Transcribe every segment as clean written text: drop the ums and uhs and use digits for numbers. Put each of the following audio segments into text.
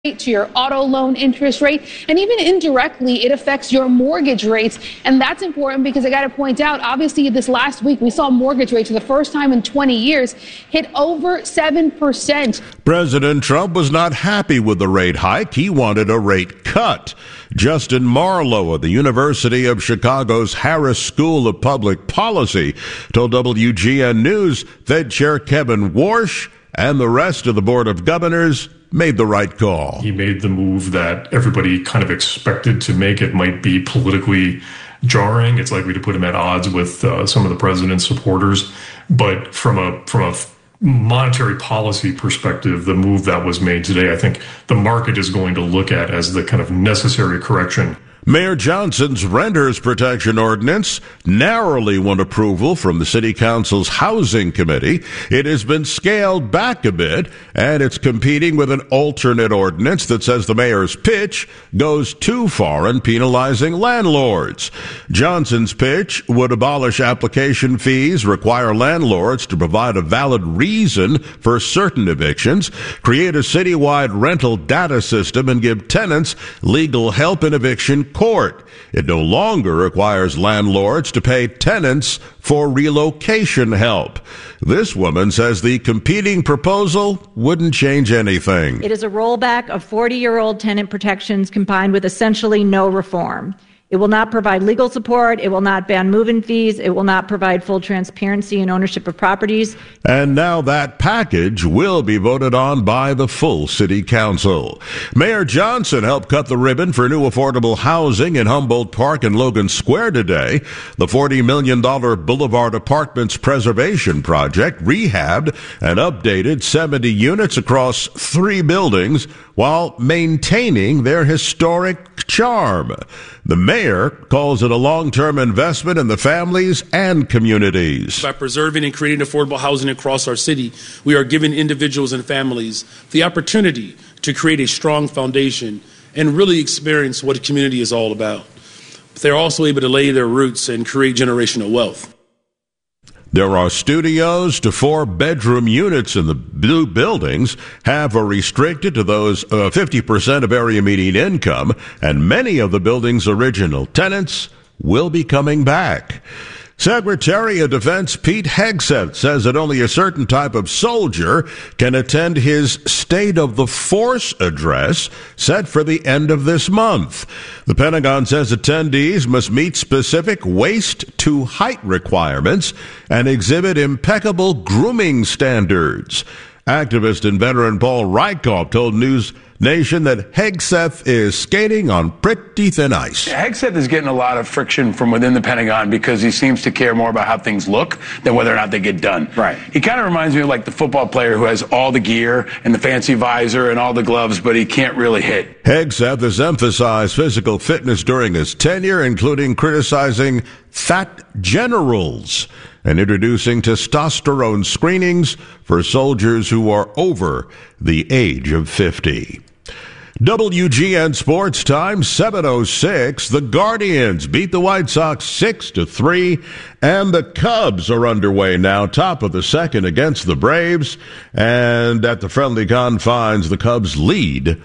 to your auto loan interest rate, and even indirectly, it affects your mortgage rates. And that's important because I got to point out, obviously, this last week, we saw mortgage rates for the first time in 20 years hit over 7%. President Trump was not happy with the rate hike. He wanted a rate cut. Justin Marlowe of the University of Chicago's Harris School of Public Policy told WGN News Fed Chair Kevin Warsh and the rest of the Board of Governors made the right call. He made the move that everybody kind of expected to make. It might be politically jarring. It's likely to put him at odds with some of the president's supporters. But from a monetary policy perspective, the move that was made today, I think the market is going to look at as the kind of necessary correction. Mayor Johnson's Renters Protection Ordinance narrowly won approval from the City Council's Housing Committee. It has been scaled back a bit, and it's competing with an alternate ordinance that says the mayor's pitch goes too far in penalizing landlords. Johnson's pitch would abolish application fees, require landlords to provide a valid reason for certain evictions, create a citywide rental data system, and give tenants legal help in eviction court. It no longer requires landlords to pay tenants for relocation help. This woman says the competing proposal wouldn't change anything. It is a rollback of 40-year-old tenant protections combined with essentially no reform. It will not provide legal support. It will not ban move-in fees. It will not provide full transparency and ownership of properties. And now that package will be voted on by the full City Council. Mayor Johnson helped cut the ribbon for new affordable housing in Humboldt Park and Logan Square today. The $40 million Boulevard Apartments Preservation Project rehabbed and updated 70 units across 3 buildings while maintaining their historic charm. The mayor calls it a long-term investment in the families and communities. By preserving and creating affordable housing across our city, we are giving individuals and families the opportunity to create a strong foundation and really experience what a community is all about. But they're also able to lay their roots and create generational wealth. There are studios to 4-bedroom units in the new buildings. Half are restricted to those 50% of area median income, and many of the building's original tenants will be coming back. Secretary of Defense Pete Hegseth says that only a certain type of soldier can attend his State of the Force address set for the end of this month. The Pentagon says attendees must meet specific waist-to-height requirements and exhibit impeccable grooming standards. Activist and veteran Paul Rykov told News Nation that Hegseth is skating on pretty thin ice. Hegseth is getting a lot of friction from within the Pentagon because he seems to care more about how things look than whether or not they get done. Right. He kind of reminds me of like the football player who has all the gear and the fancy visor and all the gloves, but he can't really hit. Hegseth has emphasized physical fitness during his tenure, including criticizing fat generals and introducing testosterone screenings for soldiers who are over the age of 50. WGN Sports Time, 7:06. The Guardians beat the White Sox 6-3, and the Cubs are underway now, top of the second against the Braves. And at the friendly confines, the Cubs lead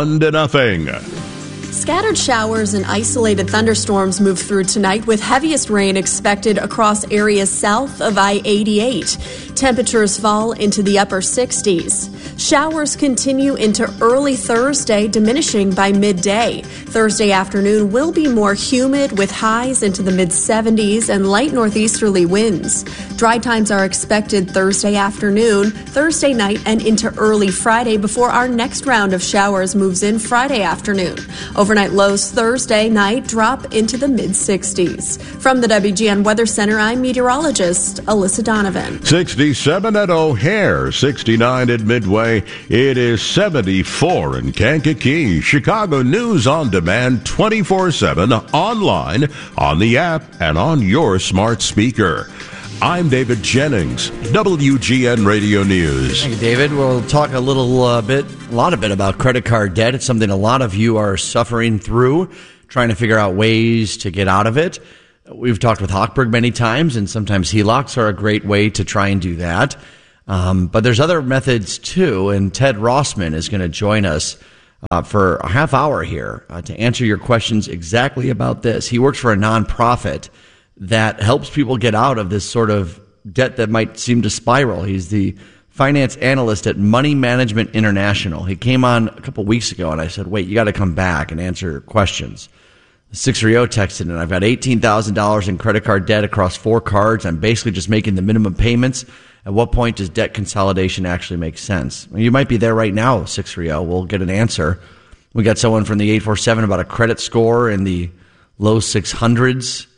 1-0. Scattered showers and isolated thunderstorms move through tonight with heaviest rain expected across areas south of I-88. Temperatures fall into the upper 60s. Showers continue into early Thursday, diminishing by midday. Thursday afternoon will be more humid with highs into the mid-70s and light northeasterly winds. Dry times are expected Thursday afternoon, Thursday night, and into early Friday before our next round of showers moves in Friday afternoon. Overnight lows Thursday night drop into the mid-60s. From the WGN Weather Center, I'm meteorologist Alyssa Donovan. 67 at O'Hare, 69 at Midway. It is 74 in Kankakee. Chicago News on demand 24/7 online, on the app, and on your smart speaker. I'm David Jennings, WGN Radio News. Thank you, David. We'll talk a lot bit about credit card debt. It's something a lot of you are suffering through, trying to figure out ways to get out of it. We've talked with Hochberg many times, and sometimes HELOCs are a great way to try and do that. But there's other methods too, and Ted Rossman is going to join us for a half hour here to answer your questions exactly about this. He works for a nonprofit that helps people get out of this sort of debt that might seem to spiral. He's the finance analyst at Money Management International. He came on a couple weeks ago, and I said, wait, you got to come back and answer questions. 630 texted in, I've got $18,000 in credit card debt across 4 cards. I'm basically just making the minimum payments. At what point does debt consolidation actually make sense? Well, you might be there right now, 630. We'll get an answer. We got someone from the 847 about a credit score in the low 600s.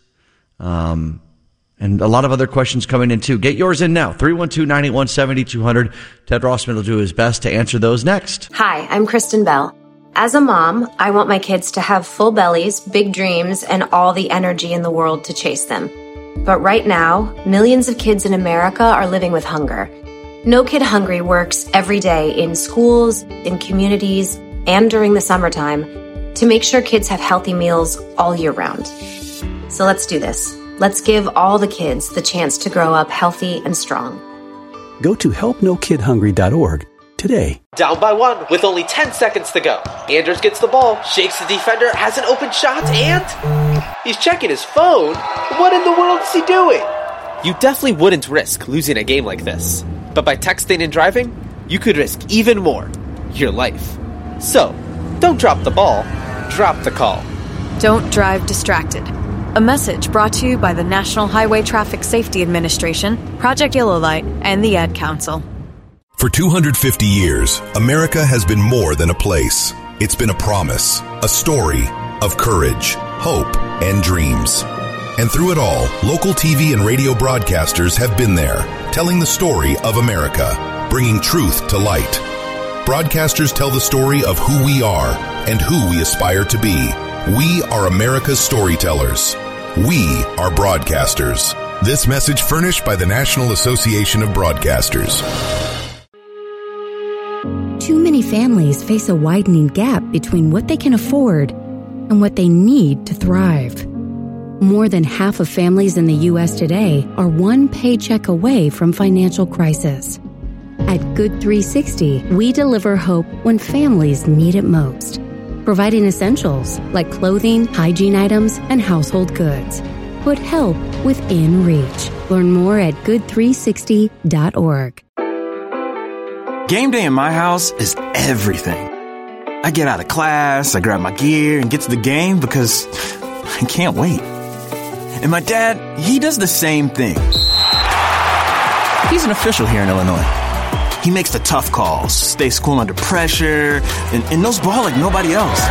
And a lot of other questions coming in, too. Get yours in now. 312-981-7200. Ted Rossman will do his best to answer those next. Hi, I'm Kristen Bell. As a mom, I want my kids to have full bellies, big dreams, and all the energy in the world to chase them. But right now, millions of kids in America are living with hunger. No Kid Hungry works every day in schools, in communities, and during the summertime to make sure kids have healthy meals all year round. So let's do this. Let's give all the kids the chance to grow up healthy and strong. Go to helpnokidhungry.org today. Down by 1 with only 10 seconds to go. Anders gets the ball, shakes the defender, has an open shot, and he's checking his phone. What in the world is he doing? You definitely wouldn't risk losing a game like this. But by texting and driving, you could risk even more. Your life. So, don't drop the ball, drop the call. Don't drive distracted. A message brought to you by the National Highway Traffic Safety Administration, Project Yellow Light, and the Ad Council. For 250 years, America has been more than a place. It's been a promise, a story of courage, hope, and dreams. And through it all, local TV and radio broadcasters have been there, telling the story of America, bringing truth to light. Broadcasters tell the story of who we are and who we aspire to be. We are America's storytellers. We are broadcasters. This message furnished by the National Association of Broadcasters. Too many families face a widening gap between what they can afford and what they need to thrive. More than half of families in the U.S. today are one paycheck away from financial crisis. At Good 360, we deliver hope when families need it most, providing essentials like clothing, hygiene items, and household goods. Put help within reach. Learn more at good360.org. Game day in my house is everything. I get out of class, I grab my gear, and get to the game because I can't wait. And my dad, he does the same thing. He's an official here in Illinois. He makes the tough calls, stays cool under pressure, and knows ball like nobody else.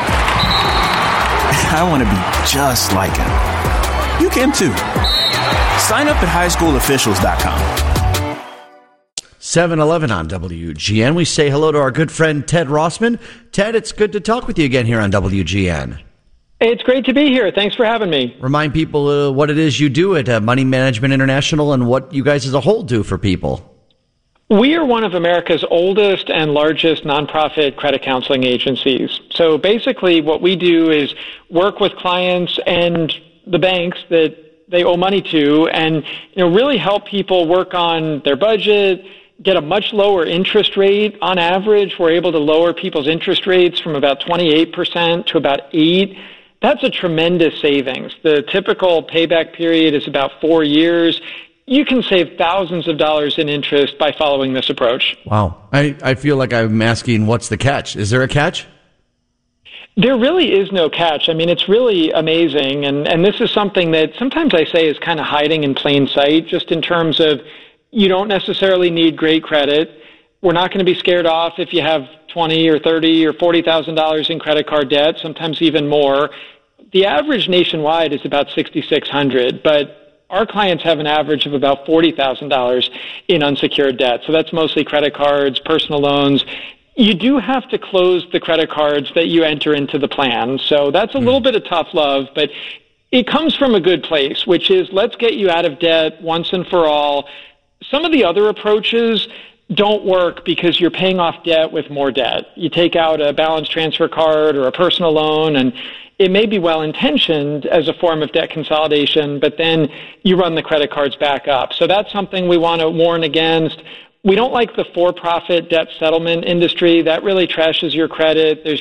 I want to be just like him. You can too. Sign up at highschoolofficials.com. 7-Eleven on WGN. We say hello to our good friend Ted Rossman. Ted, it's good to talk with you again here on WGN. It's great to be here. Thanks for having me. Remind people what it is you do at Money Management International and what you guys as a whole do for people. We are one of America's oldest and largest nonprofit credit counseling agencies. So basically what we do is work with clients and the banks that they owe money to and really help people work on their budget, get a much lower interest rate. On average, we're able to lower people's interest rates from about 28% to about 8%. That's a tremendous savings. The typical payback period is about 4 years. You can save thousands of dollars in interest by following this approach. Wow. I feel like I'm asking, what's the catch? Is there a catch? There really is no catch. I mean, it's really amazing. And this is something that sometimes I say is kind of hiding in plain sight, just in terms of you don't necessarily need great credit. We're not going to be scared off if you have $20,000 or $30,000 or $40,000 in credit card debt, sometimes even more. The average nationwide is about $6,600, but our clients have an average of about $40,000 in unsecured debt. So that's mostly credit cards, personal loans. You do have to close the credit cards that you enter into the plan. So that's a little bit of tough love, but it comes from a good place, which is let's get you out of debt once and for all. Some of the other approaches don't work because you're paying off debt with more debt. You take out a balance transfer card or a personal loan, and it may be well-intentioned as a form of debt consolidation, but then you run the credit cards back up. So that's something we want to warn against. We don't like the for-profit debt settlement industry. That really trashes your credit. There's